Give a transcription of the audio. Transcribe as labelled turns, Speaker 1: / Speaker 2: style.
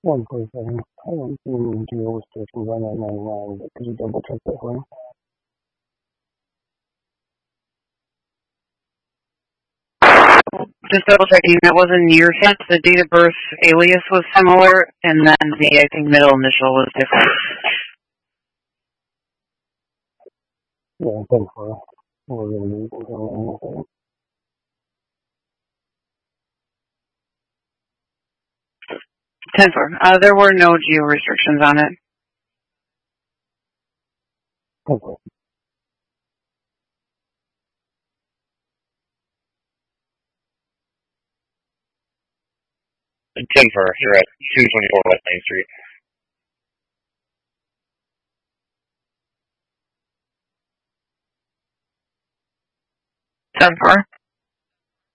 Speaker 1: 147. I don't see any deal restrictions on that 99, but could you double check that for me?
Speaker 2: Just double checking, that was a near hit. The date of birth alias was similar, and then the, I think, middle initial was different.
Speaker 1: Yeah, 10-4. We're going to be until
Speaker 2: 10-4. There were no geo restrictions on it.
Speaker 1: 10-4.
Speaker 3: Denver, you're at 224 West Main Street.
Speaker 2: 10-4.